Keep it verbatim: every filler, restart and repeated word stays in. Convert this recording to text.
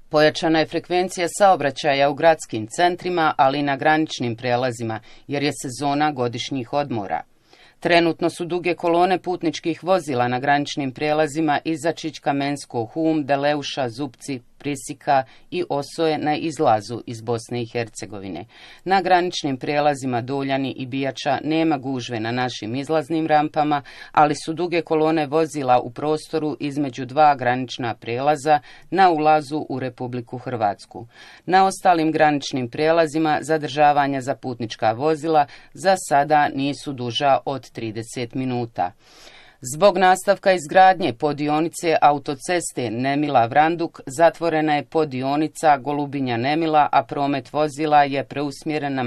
Pojačana je frekvencija saobraćaja u gradskim centrima, ali i na graničnim prijelazima, jer je sezona godišnjih odmora. Trenutno su duge kolone putničkih vozila na graničnim prijelazima Izačić, Kamensko, Hum, Deleuša, Zupci, Prisika i Osoje na izlazu iz Bosne i Hercegovine. Na graničnim prijelazima Doljani i Bijača nema gužve na našim izlaznim rampama, ali su duge kolone vozila u prostoru između dva granična prijelaza na ulazu u Republiku Hrvatsku. Na ostalim graničnim prijelazima zadržavanja za putnička vozila za sada nisu duža od trideset minuta. Zbog nastavka izgradnje poddionice autoceste Nemila-Vranduk zatvorena je poddionica Golubinja-Nemila, a promet vozila je preusmjeren na